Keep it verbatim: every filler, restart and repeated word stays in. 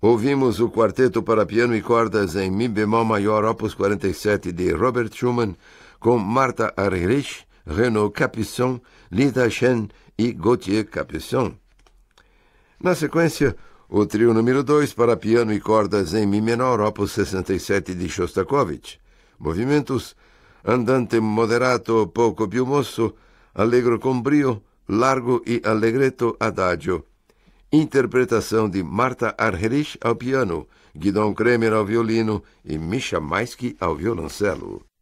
Ouvimos o quarteto para piano e cordas em Mi bemol maior, opus quarenta e sete, de Robert Schumann, com Martha Argerich, Renaud Capuçon, Lida Chen e Gauthier Capuçon. Na sequência, o trio número dois para piano e cordas em Mi menor, opus sessenta e sete, de Shostakovich. Movimentos: andante moderato poco più mosso, allegro con brio, largo e allegretto adagio. Interpretação de Martha Argerich ao piano, Guidon Kremer ao violino e Misha Maisky ao violoncelo.